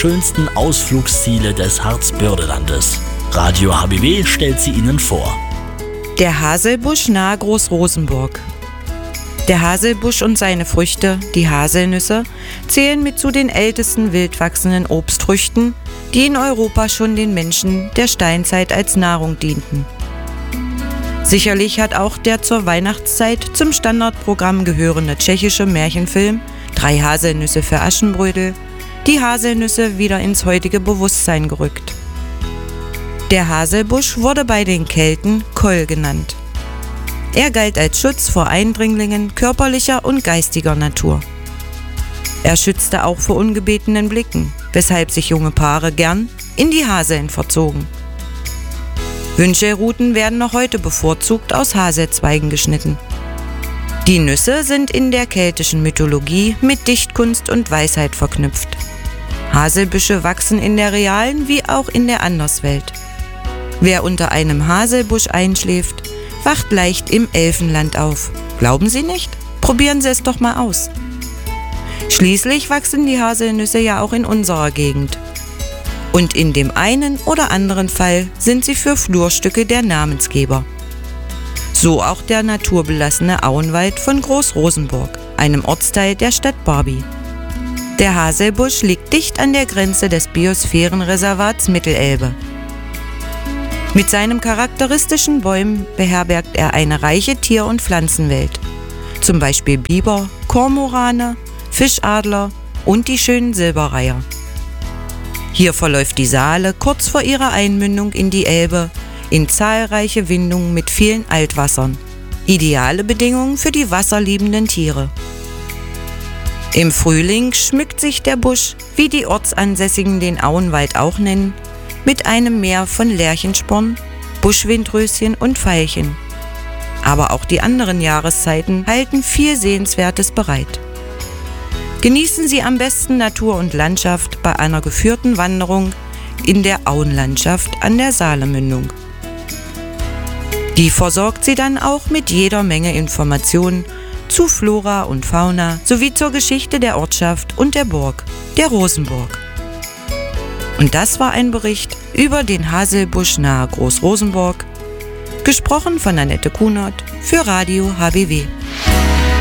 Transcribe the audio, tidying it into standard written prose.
schönsten Ausflugsziele des Harzbördelandes. Radio HBW stellt sie Ihnen vor. Der Haselbusch nahe Groß-Rosenburg. Der Haselbusch und seine Früchte, die Haselnüsse, zählen mit zu den ältesten wildwachsenden Obstfrüchten, die in Europa schon den Menschen der Steinzeit als Nahrung dienten. Sicherlich hat auch der zur Weihnachtszeit zum Standardprogramm gehörende tschechische Märchenfilm 3 Haselnüsse für Aschenbrödel die Haselnüsse wieder ins heutige Bewusstsein gerückt. Der Haselbusch wurde bei den Kelten Koll genannt. Er galt als Schutz vor Eindringlingen körperlicher und geistiger Natur. Er schützte auch vor ungebetenen Blicken, weshalb sich junge Paare gern in die Haseln verzogen. Wünschelruten werden noch heute bevorzugt aus Haselzweigen geschnitten. Die Nüsse sind in der keltischen Mythologie mit Dichtkunst und Weisheit verknüpft. Haselbüsche wachsen in der realen wie auch in der Anderswelt. Wer unter einem Haselbusch einschläft, wacht leicht im Elfenland auf. Glauben Sie nicht? Probieren Sie es doch mal aus. Schließlich wachsen die Haselnüsse ja auch in unserer Gegend. Und in dem einen oder anderen Fall sind sie für Flurstücke der Namensgeber. So auch der naturbelassene Auenwald von Groß-Rosenburg, einem Ortsteil der Stadt Barby. Der Haselbusch liegt dicht an der Grenze des Biosphärenreservats Mittelelbe. Mit seinen charakteristischen Bäumen beherbergt er eine reiche Tier- und Pflanzenwelt. Zum Beispiel Biber, Kormorane, Fischadler und die schönen Silberreiher. Hier verläuft die Saale kurz vor ihrer Einmündung in die Elbe in zahlreiche Windungen mit vielen Altwassern. Ideale Bedingungen für die wasserliebenden Tiere. Im Frühling schmückt sich der Busch, wie die Ortsansässigen den Auenwald auch nennen, mit einem Meer von Lerchensporn, Buschwindröschen und Veilchen. Aber auch die anderen Jahreszeiten halten viel Sehenswertes bereit. Genießen Sie am besten Natur und Landschaft bei einer geführten Wanderung in der Auenlandschaft an der Saalemündung. Die versorgt Sie dann auch mit jeder Menge Informationen zu Flora und Fauna sowie zur Geschichte der Ortschaft und der Burg, der Rosenburg. Und das war ein Bericht über den Haselbusch nahe Groß-Rosenburg, gesprochen von Annette Kunert für Radio HBW.